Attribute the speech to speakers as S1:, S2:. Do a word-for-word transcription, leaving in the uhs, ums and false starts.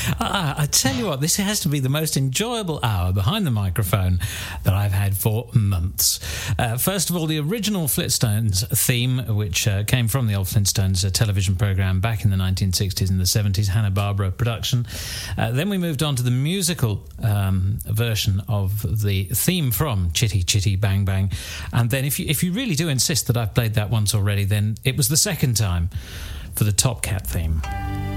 S1: Uh, I tell you what, this has to be the most enjoyable hour behind the microphone that I've had for months. Uh, first of all, the original Flintstones theme, which uh, came from the old Flintstones uh, television programme back in the nineteen sixties and the seventies, Hanna-Barbera production. Uh, then we moved on to the musical um, version of the theme from Chitty Chitty Bang Bang. And then if you, if you really do insist that I've played that once already, then it was the second time for the Top Cat theme.